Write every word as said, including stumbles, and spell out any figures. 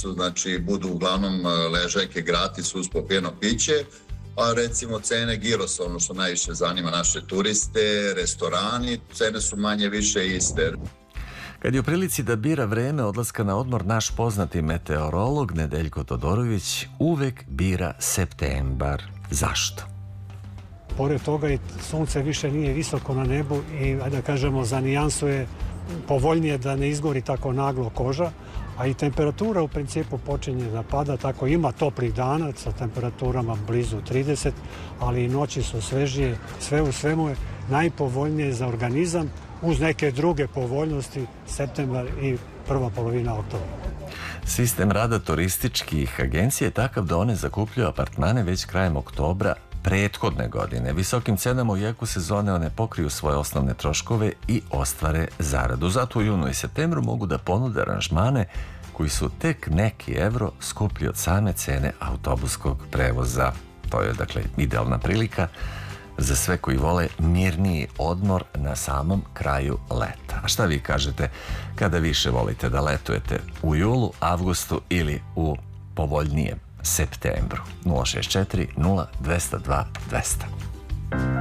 su, znači, budu uglavnom ležajke gratis uz popijeno piće, a recimo cene girosa, ono što najviše zanima naše turiste, restorani, cene su manje više iste. Kad je u prilici da bira vreme odlaska na odmor, naš poznati meteorolog Nedeljko Todorović uvek bira septembar. Zašto? Pored toga i sunce više nije visoko na nebu i, da kažemo, za nijansu je povoljnije da ne izgori tako naglo koža, a i temperatura u principu počinje da pada, tako ima toplih dana sa temperaturama blizu trideset, ali i noći su svežije. Sve u svemu je najpovoljnije za organizam, uz neke druge povoljnosti, septembar i prva polovina oktobra. Sistem rada turističkih agencija je takav da one zakupljuju apartmane već krajem oktobra prethodne godine. Visokim cenama u jeku sezone one pokriju svoje osnovne troškove i ostvare zaradu. Zato u junu i septembru mogu da ponude aranžmane koji su tek neki evro skuplji od same cene autobuskog prevoza. To je, dakle, idealna prilika za sve koji vole mirniji odmor na samom kraju leta. A šta vi kažete kada više volite da letujete, u julu, avgustu ili u povoljnijem septembru? nula šest četiri nula dvesta dva dvesta.